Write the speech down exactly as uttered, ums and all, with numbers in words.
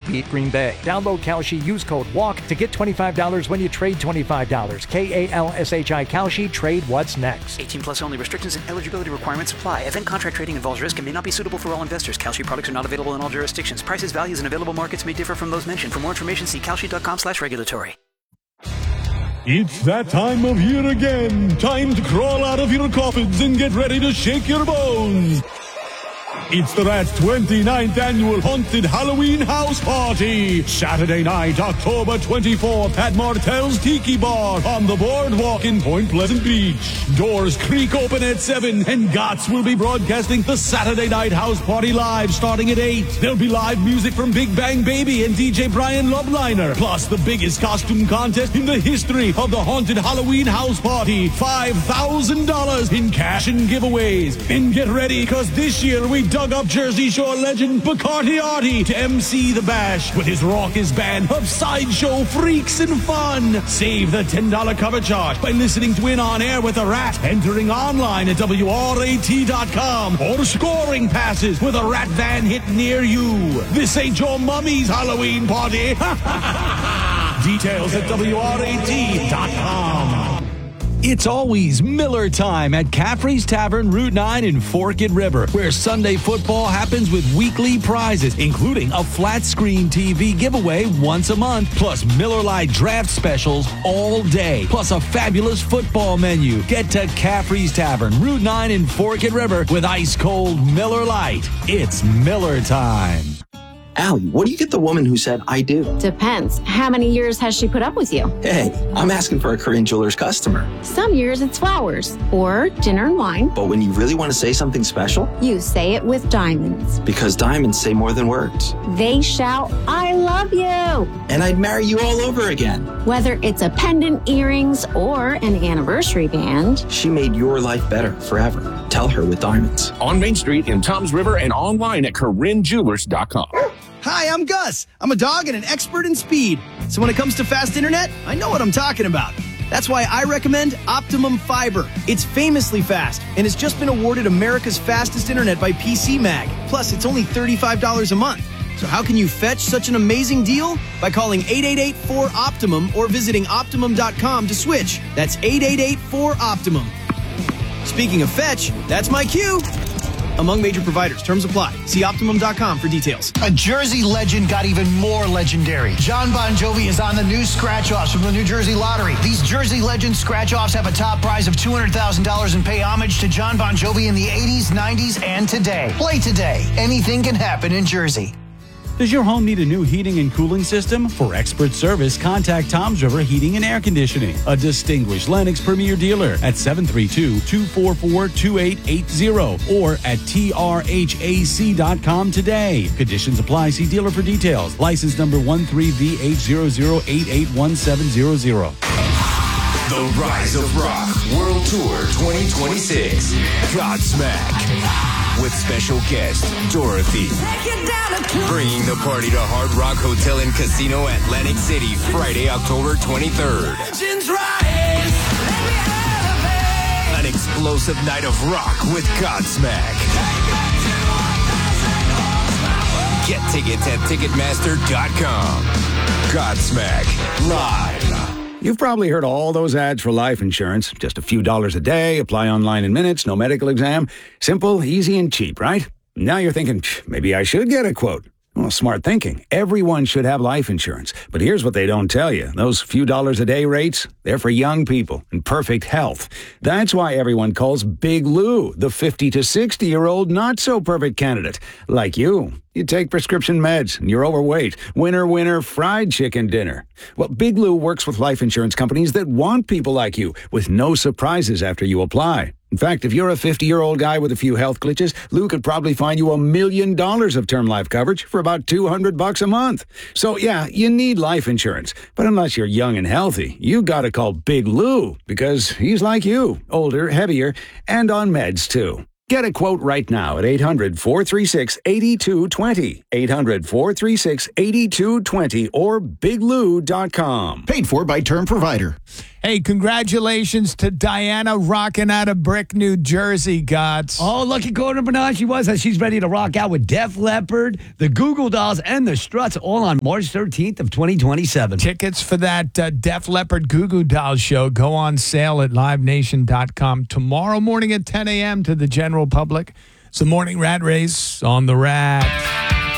beat Green Bay. Download Kalshi, use code WALK to get twenty-five dollars when you trade twenty-five dollars. K A L S H I Kalshi, trade what's next. eighteen plus only. Restrictions and eligibility requirements apply. Event contract trading involves risk and may not be suitable for all investors. Kalshi products are not available in all jurisdictions. Prices, values, and available markets may differ from those mentioned. For more information, see kalshi.com slash regulatory. It's that time of year again. Time to crawl out of your coffins and get ready to shake your bones. It's the Rats' twenty-ninth Annual Haunted Halloween House Party. Saturday night, October twenty-fourth at Martel's Tiki Bar on the boardwalk in Point Pleasant Beach. Doors creak open at seven and Gots will be broadcasting the Saturday Night House Party live starting at eight. There'll be live music from Big Bang Baby and D J Brian Loveliner, plus the biggest costume contest in the history of the Haunted Halloween House Party. five thousand dollars in cash and giveaways. And get ready, because this year we dug up Jersey Shore legend Bacardi Artie to M C the bash with his raucous band of sideshow freaks and fun. Save the ten dollars cover charge by listening to In On Air with a Rat, entering online at W R A T dot com, or scoring passes with a Rat van hit near you. This ain't your mummy's Halloween party. Details at W R A T dot com. It's always Miller time at Caffrey's Tavern, Route nine in Forked River, where Sunday football happens with weekly prizes, including a flat screen T V giveaway once a month, plus Miller Lite draft specials all day, plus a fabulous football menu. Get to Caffrey's Tavern, Route nine in Forked River with ice-cold Miller Lite. It's Miller time. Allie, what do you get the woman who said, I do? Depends. How many years has she put up with you? Hey, I'm asking for a Korean Jewelers customer. Some years it's flowers or dinner and wine. But when you really want to say something special, you say it with diamonds. Because diamonds say more than words. They shout, I love you. And I'd marry you all over again. Whether it's a pendant, earrings, or an anniversary band, she made your life better forever. Tell her with diamonds. On Main Street in Toms River and online at Korean Jewelers dot com. Hi, I'm Gus. I'm a dog and an expert in speed. So when it comes to fast internet, I know what I'm talking about. That's why I recommend Optimum Fiber. It's famously fast and has just been awarded America's fastest internet by P C Mag. Plus, it's only thirty-five dollars a month. So how can you fetch such an amazing deal? By calling eight eight eight, four, Optimum or visiting optimum dot com to switch. That's eight eight eight, four, Optimum. Speaking of fetch, that's my cue. Among major providers. Terms apply. See optimum dot com for details. A Jersey legend got even more legendary. John Bon Jovi is on the new scratch-offs from the New Jersey Lottery. These Jersey Legend scratch-offs have a top prize of two hundred thousand dollars and pay homage to John Bon Jovi in the eighties, nineties, and today. Play today. Anything can happen in Jersey. Does your home need a new heating and cooling system? For expert service, contact Toms River Heating and Air Conditioning, a distinguished Lennox Premier dealer at seven three two, two four four, two eight eight zero or at T R H A C dot com today. Conditions apply. See dealer for details. License number one three V H zero zero eight eight one seven zero zero. The Rise of Rock World Tour twenty twenty-six. Godsmack. With special guest, Dorothy. Bringing the party to Hard Rock Hotel and Casino, Atlantic City, Friday, October twenty-third. An explosive night of rock with Godsmack. Get tickets at Ticketmaster dot com. Godsmack, live. You've probably heard all those ads for life insurance. Just a few dollars a day, apply online in minutes, no medical exam. Simple, easy, and cheap, right? Now you're thinking, maybe I should get a quote. Well, smart thinking. Everyone should have life insurance. But here's what they don't tell you. Those few dollars a day rates, they're for young people in perfect health. That's why everyone calls Big Lou the fifty to sixty-year-old not-so-perfect candidate. Like you. You take prescription meds, and you're overweight. Winner, winner, fried chicken dinner. Well, Big Lou works with life insurance companies that want people like you, with no surprises after you apply. In fact, if you're a fifty-year-old guy with a few health glitches, Lou could probably find you a million dollars of term life coverage for about two hundred bucks a month. So, yeah, you need life insurance. But unless you're young and healthy, you gotta call Big Lou, because he's like you, older, heavier, and on meds, too. Get a quote right now at eight hundred, four three six, eight two two zero, eight hundred, four three six, eight two two zero, or big lou dot com. Paid for by Term Provider. Hey, congratulations to Diana rocking out of Brick, New Jersey, Gots. Oh, lucky quarter Bernard she was as she's ready to rock out with Def Leppard, the Google Dolls, and the Struts all on March thirteenth of twenty twenty-seven. Tickets for that uh, Def Leppard Goo Goo Dolls show go on sale at live nation dot com tomorrow morning at ten a.m. to the general public. It's the morning rat race on the Rat.